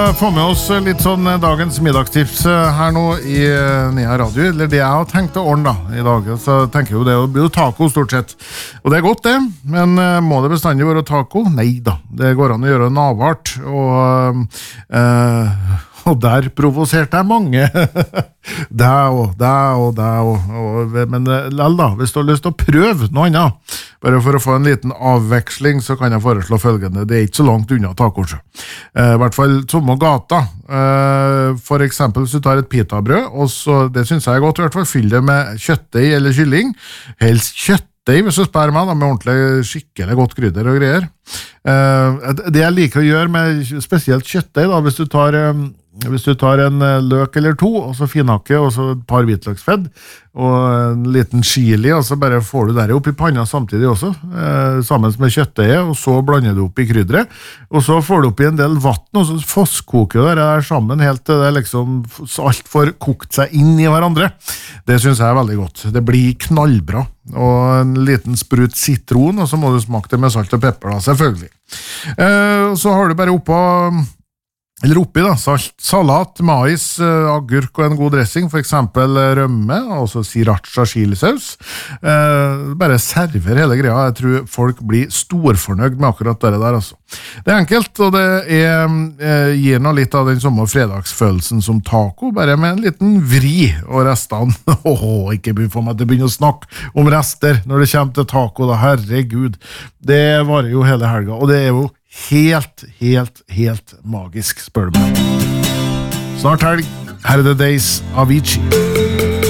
Få med oss litt sånn dagens middagstips her nå i Nea Radio, eller det jeg har tenkt å ordne da i dag. Så tenker jeg jo det blir jo taco stort sett. Og det godt det, men må det bestandig være taco? Nei da, det går an å gjøre navart, og der provoserte jeg mange. Men lell da, hvis du har lyst til å prøve noe annet, bare for å få en liten avveksling, så kan jeg foreslå følgende. Det ikke så langt unna tacoer. I hvert fall tomme gata. For eksempel hvis du tar et pitabrød, og så, det synes jeg er godt, i hvert fall fyll det med kjøttdeig eller kylling. Helst kjøttdeig, hvis du spør meg, da, med ordentlig skikkelig godt krydder og greier. Det jeg liker å gjøre med spesielt kjøttdeig, da, hvis du tar en løk eller to, og så finhakke, og så et par hvitløksfedd, og en liten chili, og så bare får du det opp i panna samtidig også, sammen med kjøttdeiget, og så blander du opp i krydderet, og så får du opp i en del vatten, og så fosskoker det der sammen, helt til det liksom alt får kokt seg inn i hverandre. Det synes jeg er veldig godt. Det blir knallbra, og en liten sprut sitron, og så må du smake det med salt og pepper da, selvfølgelig. Så har du bare eller oppi da, salat, mais, agurk og en god dressing, for eksempel rømme, altså sriracha chilisaus. Bare server hele greia. Jeg tror folk blir storfornøyd med akkurat det der. Altså. Det er enkelt, og det gir noe litt av den samme fredagsfølelsen som taco, bare med en liten vri og restene. Ikke få meg til å begynne å snakke om rester når det kommer til taco, da. Herregud. Det varer jo hele helga, og det er jo helt magisk, spør du meg. Snart helg, her er The Days, Avicii.